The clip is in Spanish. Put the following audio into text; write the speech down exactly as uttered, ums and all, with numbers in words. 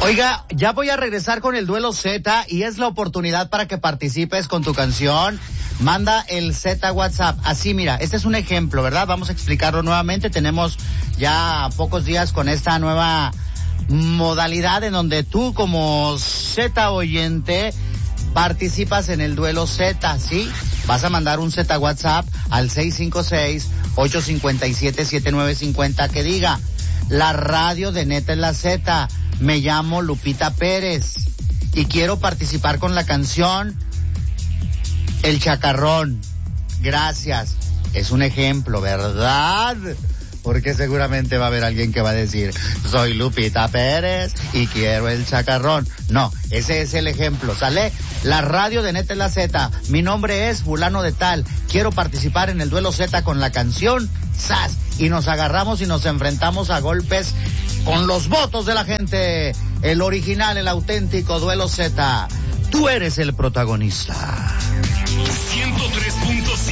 Oiga, ya voy a regresar con el Duelo Z y es la oportunidad para que participes con tu canción. Manda el Z WhatsApp. Así, mira, este es un ejemplo, ¿verdad? Vamos a explicarlo nuevamente. Tenemos ya pocos días con esta nueva modalidad en donde tú como Z oyente participas en el Duelo Z, ¿sí? Vas a mandar un Z WhatsApp al seis cinco seis, ocho cinco siete, siete nueve cinco cero que diga: la radio de Neta es la Z. Me llamo Lupita Pérez y quiero participar con la canción El Chacarrón. Gracias. Es un ejemplo, ¿verdad? Porque seguramente va a haber alguien que va a decir: soy Lupita Pérez y quiero el chacarrón. No, ese es el ejemplo, ¿sale? La radio de Neta es la Z. Mi nombre es fulano de tal. Quiero participar en el Duelo Z con la canción ¡Sas! Y nos agarramos y nos enfrentamos a golpes con los votos de la gente. El original, el auténtico Duelo Z. Tú eres el protagonista. ciento tres punto cinco